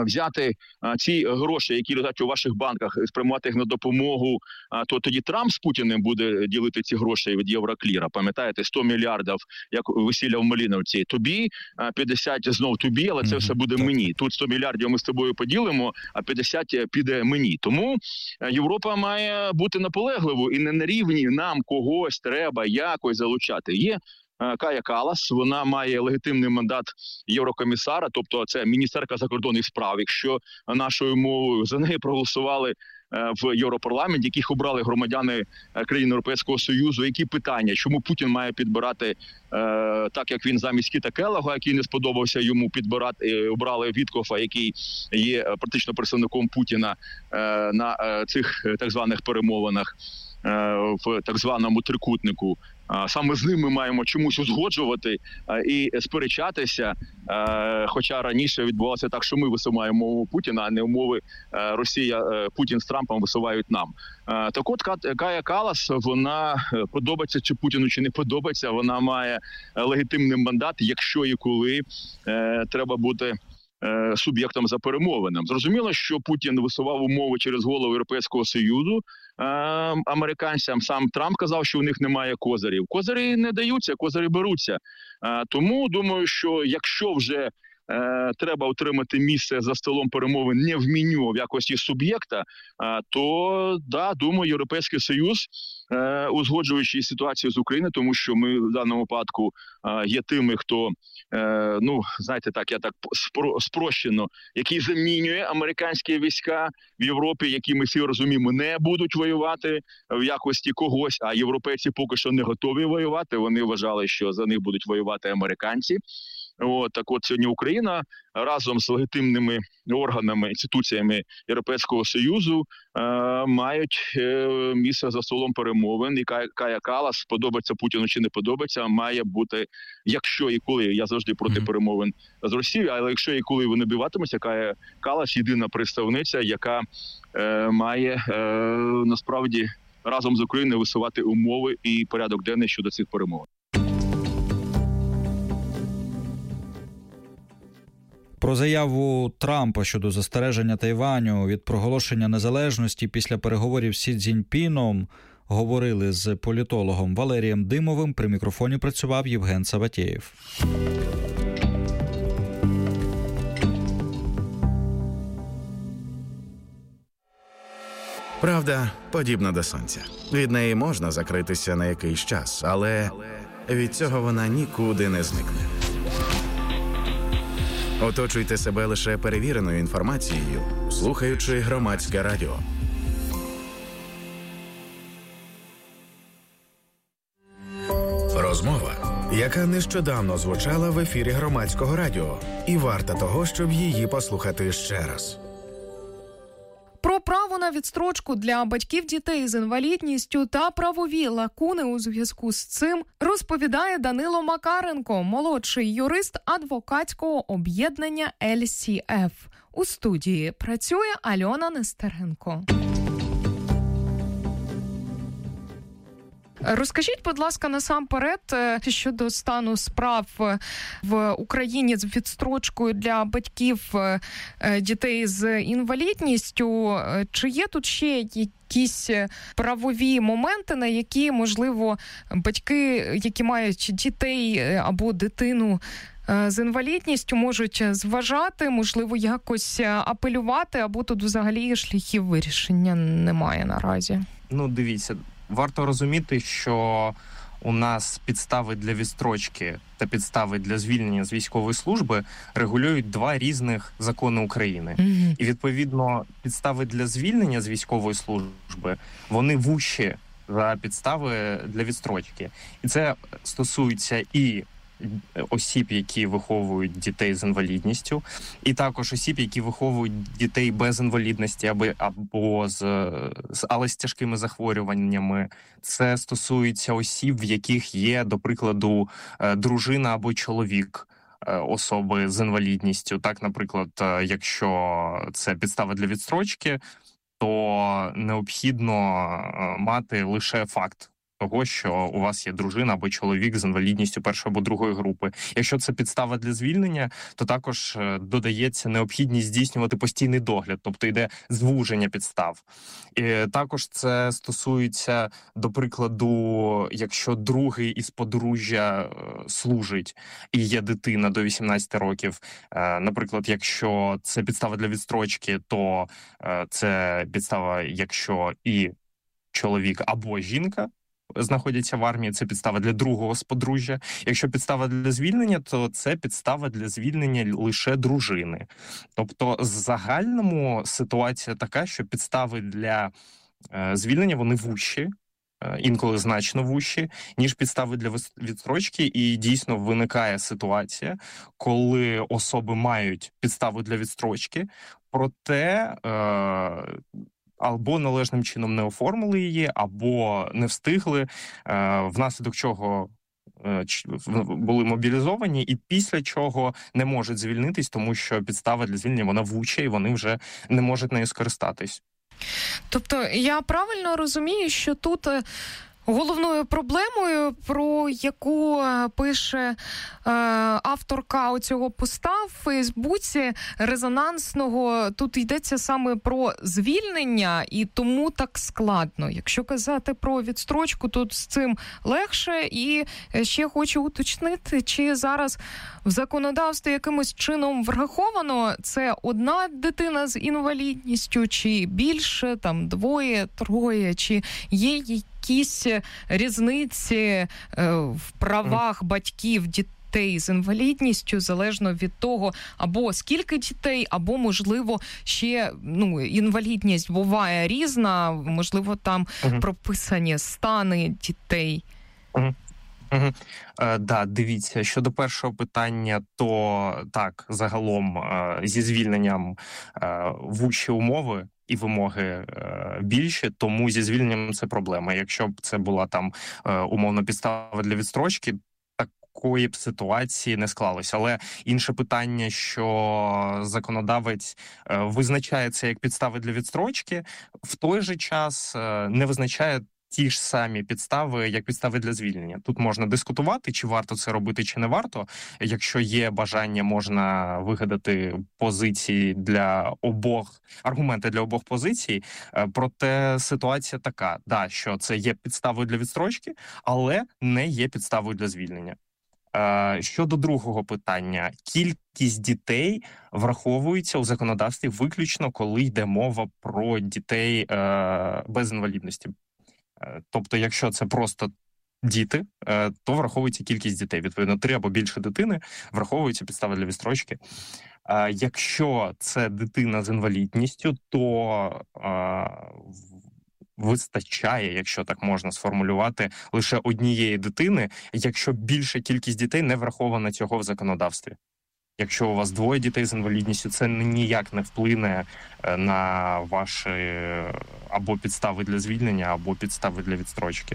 взяти ці гроші, які лежать у ваших банках, спрямувати їх на допомогу, то тоді Трамп з Путіним буде ділити ці гроші від Єврокліра. Пам'ятаєте, 100 мільярдів, як весілля в Малиновці. Тобі, 50 знов тобі, але це все буде мені. Тут 100 мільярдів ми з тобою поділимо, а 50 піде мені. Тому Європа має бути наполегливою і не на рівні нам когось треба якось залучати. Є Кая Каллас, вона має легітимний мандат єврокомісара, тобто це міністерка закордонних справ. Якщо нашою мовою за неї проголосували в Європарламенті, яких обрали громадяни країн Європейського Союзу, які питання, чому Путін має підбирати так, як він замість Кіта Келлога, який не сподобався йому, обрали Віткофа, який є практично представником Путіна на цих так званих перемовинах в так званому трикутнику. Саме з ним ми маємо чомусь узгоджувати і сперечатися, хоча раніше відбувалося так, що ми висуваємо умови Путіна, а не умови Росія, Путін з Трампом висувають нам. Так от Кая Каллас, вона подобається чи Путіну, чи не подобається, вона має легітимний мандат, якщо і коли треба бути суб'єктом за перемовинам. Зрозуміло, що Путін висував умови через голову Європейського Союзу американцям. Сам Трамп казав, що у них немає козирів. Козирі не даються, козирі беруться. Тому думаю, що якщо вже треба отримати місце за столом перемовин не в меню, в якості суб'єкта, то, да, думаю, Європейський Союз, узгоджуючи ситуацію з Україною, тому що ми в даному випадку є тими, хто, знаєте, так, я так спрощено, який замінює американські війська в Європі, які ми всі розуміємо, не будуть воювати в якості когось, а європейці поки що не готові воювати, вони вважали, що за них будуть воювати американці. Так от сьогодні Україна разом з легітимними органами, інституціями Європейського Союзу мають місце за столом перемовин. І Кая Каллас, подобається Путіну чи не подобається, має бути, якщо і коли, я завжди проти перемовин з Росією, але якщо і коли вони відбуватимуться, Кая Каллас єдина представниця, яка має насправді разом з Україною висувати умови і порядок денний щодо цих перемовин. Про заяву Трампа щодо застереження Тайваню від проголошення незалежності після переговорів з Сі Цзіньпіном говорили з політологом Валерієм Димовим. При мікрофоні працював Євген Саватєєв. Правда подібна до сонця. Від неї можна закритися на якийсь час, але від цього вона нікуди не зникне. Оточуйте себе лише перевіреною інформацією, слухаючи Громадське радіо. Розмова, яка нещодавно звучала в ефірі Громадського радіо, і варта того, щоб її послухати ще раз. Про право на відстрочку для батьків дітей з інвалідністю та правові лакуни у зв'язку з цим розповідає Данило Макаренко, молодший юрист адвокатського об'єднання LCF. У студії працює Альона Нестеренко. Розкажіть, будь ласка, насамперед щодо стану справ в Україні з відстрочкою для батьків дітей з інвалідністю. Чи є тут ще якісь правові моменти, на які, можливо, батьки, які мають дітей або дитину з інвалідністю, можуть зважати, можливо, якось апелювати, або тут взагалі шляхів вирішення немає наразі? Дивіться. Варто розуміти, що у нас підстави для відстрочки та підстави для звільнення з військової служби регулюють два різних закони України. І, відповідно, підстави для звільнення з військової служби, вони вужчі за підстави для відстрочки. І це стосується і осіб, які виховують дітей з інвалідністю, і також осіб, які виховують дітей без інвалідності або але з тяжкими захворюваннями. Це стосується осіб, в яких є, до прикладу, дружина або чоловік особи з інвалідністю. Так, наприклад, якщо це підстава для відстрочки, то необхідно мати лише факт того, що у вас є дружина або чоловік з інвалідністю першої або другої групи. Якщо це підстава для звільнення, то також додається необхідність здійснювати постійний догляд, тобто йде звуження підстав. І також це стосується, до прикладу, якщо другий із подружжя служить і є дитина до 18 років. Наприклад, якщо це підстава для відстрочки, то це підстава, якщо і чоловік або жінка знаходяться в армії, це підстава для другого з подружжя. Якщо підстава для звільнення, то це підстава для звільнення лише дружини. Тобто, в загальному ситуація така, що підстави для звільнення, вони вужчі, інколи значно вужчі, ніж підстави для відстрочки, і дійсно виникає ситуація, коли особи мають підставу для відстрочки, проте або належним чином не оформили її, або не встигли, внаслідок чого були мобілізовані, і після чого не можуть звільнитись, тому що підстава для звільнення, вона вуча, і вони вже не можуть нею скористатись. Тобто я правильно розумію, що тут головною проблемою, про яку пише авторка цього поста в Фейсбуці резонансного, тут йдеться саме про звільнення, і тому так складно. Якщо казати про відстрочку, тут з цим легше. І ще хочу уточнити, чи зараз в законодавстві якимось чином враховано це одна дитина з інвалідністю, чи більше, там двоє, троє, чи є якісь різниці в правах батьків дітей з інвалідністю, залежно від того, або скільки дітей, або, можливо, ще інвалідність буває різна, можливо, там прописані стани дітей. Да, дивіться, щодо першого питання, то так, загалом зі звільненням вужчі умови і вимоги більші, тому зі звільненням це проблема. Якщо б це була там умовно підстава для відстрочки, такої б ситуації не склалося. Але інше питання, що законодавець визначає це як підстави для відстрочки, в той же час не визначає ті ж самі підстави, як підстави для звільнення. Тут можна дискутувати, чи варто це робити, чи не варто. Якщо є бажання, можна вигадати позиції для обох, аргументи для обох позицій. Проте ситуація така, да, що це є підставою для відстрочки, але не є підставою для звільнення. Щодо другого питання, кількість дітей враховується у законодавстві виключно, коли йде мова про дітей без інвалідності. Тобто, якщо це просто діти, то враховується кількість дітей. Відповідно, 3 або більше дитини враховується підстава для відстрочки. Якщо це дитина з інвалідністю, то вистачає, якщо так можна сформулювати, лише однієї дитини, якщо більша кількість дітей не врахована цього в законодавстві. Якщо у вас 2 дітей з інвалідністю, це ніяк не вплине на ваші або підстави для звільнення, або підстави для відстрочки.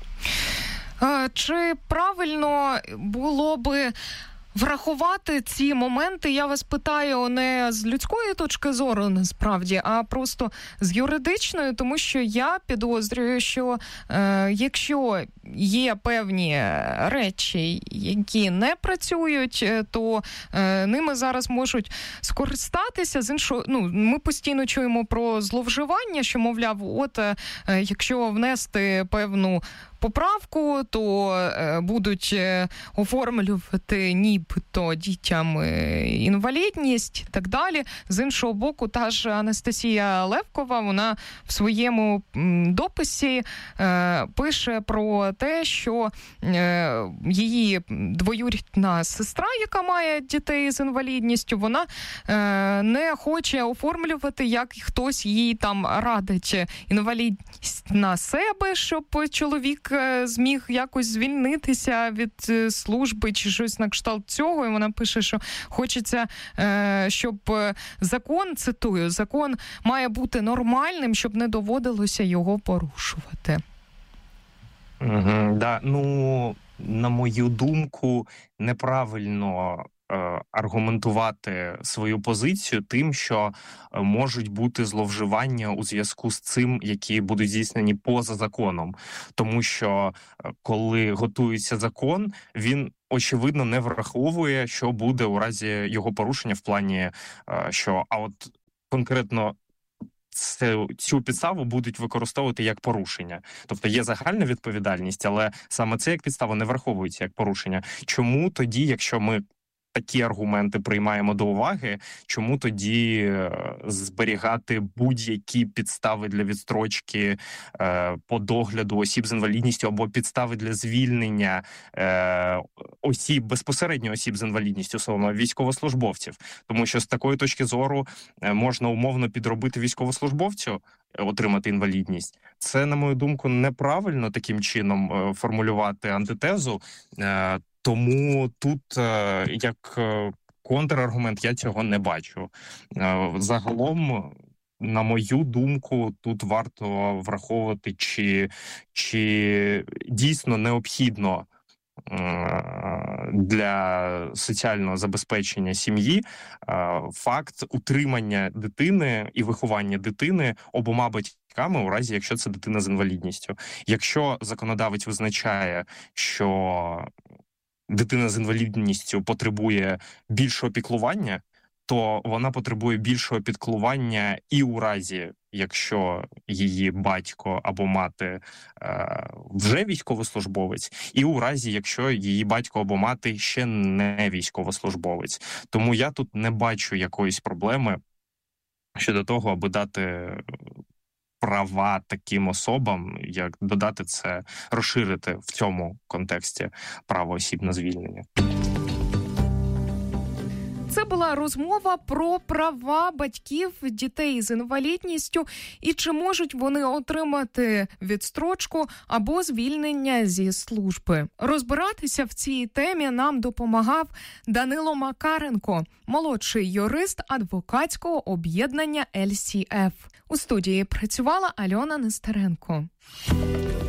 Чи правильно було би врахувати ці моменти, я вас питаю не з людської точки зору, насправді, а просто з юридичної, тому що я підозрюю, що якщо є певні речі, які не працюють, то ними зараз можуть скористатися. З іншого, ми постійно чуємо про зловживання, що, мовляв, якщо внести певну поправку, то будуть оформлювати нібито дітям інвалідність і так далі. З іншого боку, та ж Анастасія Левкова, вона в своєму дописі пише про те, що її двоюрідна сестра, яка має дітей з інвалідністю, вона не хоче оформлювати, як хтось їй там радить інвалідність на себе, щоб чоловік зміг якось звільнитися від служби чи щось на кшталт цього. І вона пише, що хочеться, щоб закон, цитую, закон має бути нормальним, щоб не доводилося його порушувати. Да, на мою думку, неправильно аргументувати свою позицію тим, що можуть бути зловживання у зв'язку з цим, які будуть здійснені поза законом. Тому що коли готується закон, він очевидно не враховує, що буде у разі його порушення в плані, що конкретно цю підставу будуть використовувати як порушення. Тобто є загальна відповідальність, але саме це як підстава не враховується як порушення. Чому тоді, якщо ми такі аргументи приймаємо до уваги, чому тоді зберігати будь-які підстави для відстрочки по догляду осіб з інвалідністю або підстави для звільнення безпосередньо осіб з інвалідністю, саме військовослужбовців? Тому що з такої точки зору можна умовно підробити військовослужбовцю, отримати інвалідність. Це, на мою думку, неправильно таким чином формулювати антитезу. Тому тут, як контраргумент, я цього не бачу. Загалом, на мою думку, тут варто враховувати, чи дійсно необхідно для соціального забезпечення сім'ї факт утримання дитини і виховання дитини обома батьками у разі, якщо це дитина з інвалідністю. Якщо законодавець визначає, що дитина з інвалідністю потребує більшого піклування, то вона потребує більшого піклування і у разі, якщо її батько або мати вже військовослужбовець, і у разі, якщо її батько або мати ще не військовослужбовець. Тому я тут не бачу якоїсь проблеми щодо того, аби дати права таким особам, як додати це, розширити в цьому контексті право осіб на звільнення. Це була розмова про права батьків дітей з інвалідністю і чи можуть вони отримати відстрочку або звільнення зі служби. Розбиратися в цій темі нам допомагав Данило Макаренко, молодший юрист адвокатського об'єднання LCF. У студії працювала Альона Нестеренко.